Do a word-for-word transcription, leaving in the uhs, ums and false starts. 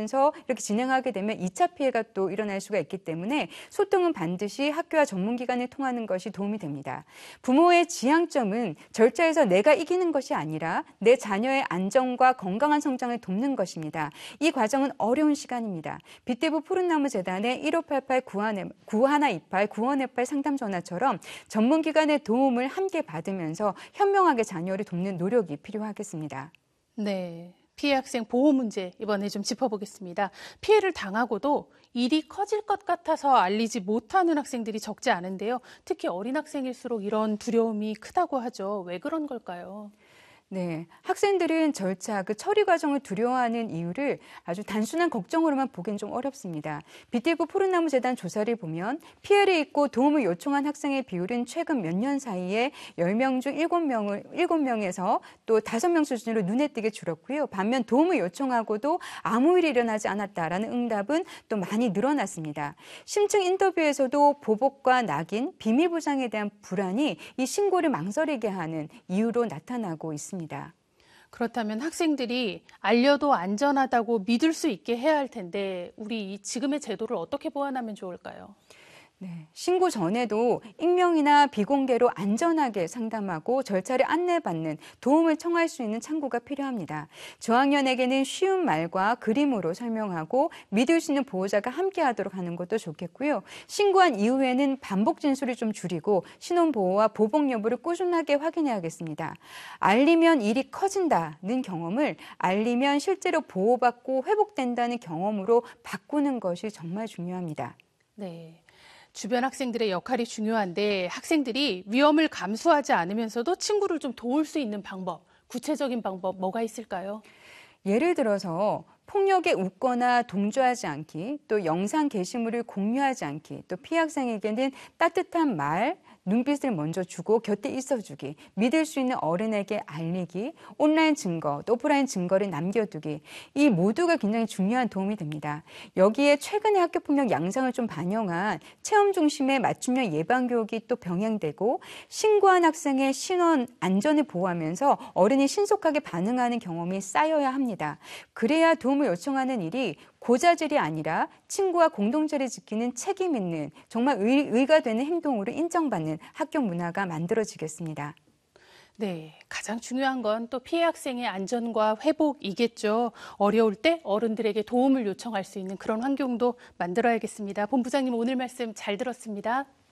계속되면서 이렇게 진행하게 되면 이 차 피해가 또 일어날 수가 있기 때문에 소통은 반드시 학교와 전문기관을 통하는 것이 도움이 됩니다. 부모의 지향점은 절차에서 내가 이기는 것이 아니라 내 자녀의 안전과 건강한 성장을 돕는 것입니다. 이 과정은 어려운 시간입니다. 빗대부 푸른나무 재단의 일오팔팔 구일이팔 구원의팔 상담 전화처럼 전문기관의 도움을 함께 받으면서 현명하게 자녀를 돕는 노력이 필요하겠습니다. 네. 피해 학생 보호 문제 이번에 좀 짚어보겠습니다. 피해를 당하고도 일이 커질 것 같아서 알리지 못하는 학생들이 적지 않은데요. 특히 어린 학생일수록 이런 두려움이 크다고 하죠. 왜 그런 걸까요? 네, 학생들은 절차, 그 처리 과정을 두려워하는 이유를 아주 단순한 걱정으로만 보기엔 좀 어렵습니다. 빗대부 푸른나무 재단 조사를 보면 피해를 입고 도움을 요청한 학생의 비율은 최근 몇 년 사이에 열 명 중 일곱 명을, 일곱 명에서 또 다섯 명 수준으로 눈에 띄게 줄었고요. 반면 도움을 요청하고도 아무 일이 일어나지 않았다라는 응답은 또 많이 늘어났습니다. 심층 인터뷰에서도 보복과 낙인, 비밀 보장에 대한 불안이 이 신고를 망설이게 하는 이유로 나타나고 있습니다. 그렇다면 학생들이 알려도 안전하다고 믿을 수 있게 해야 할 텐데 우리 지금의 제도를 어떻게 보완하면 좋을까요? 네, 신고 전에도 익명이나 비공개로 안전하게 상담하고 절차를 안내받는 도움을 청할 수 있는 창구가 필요합니다. 저학년에게는 쉬운 말과 그림으로 설명하고 믿을 수 있는 보호자가 함께하도록 하는 것도 좋겠고요. 신고한 이후에는 반복 진술을 좀 줄이고 신원 보호와 보복 여부를 꾸준하게 확인해야겠습니다. 알리면 일이 커진다는 경험을 알리면 실제로 보호받고 회복된다는 경험으로 바꾸는 것이 정말 중요합니다. 네. 주변 학생들의 역할이 중요한데 학생들이 위험을 감수하지 않으면서도 친구를 좀 도울 수 있는 방법, 구체적인 방법 뭐가 있을까요? 예를 들어서 폭력에 웃거나 동조하지 않기, 또 영상 게시물을 공유하지 않기, 또 피해 학생에게는 따뜻한 말, 눈빛을 먼저 주고 곁에 있어주기, 믿을 수 있는 어른에게 알리기, 온라인 증거, 또 오프라인 증거를 남겨두기, 이 모두가 굉장히 중요한 도움이 됩니다. 여기에 최근의 학교폭력 양상을 좀 반영한 체험 중심의 맞춤형 예방교육이 또 병행되고 신고한 학생의 신원 안전을 보호하면서 어른이 신속하게 반응하는 경험이 쌓여야 합니다. 그래야 도움을 요청하는 일이 고자질이 아니라 친구와 공동체를 지키는 책임 있는 정말 의, 의가 되는 행동으로 인정받는 학교 문화가 만들어지겠습니다. 네, 가장 중요한 건 또 피해 학생의 안전과 회복이겠죠. 어려울 때 어른들에게 도움을 요청할 수 있는 그런 환경도 만들어야겠습니다. 본부장님 오늘 말씀 잘 들었습니다.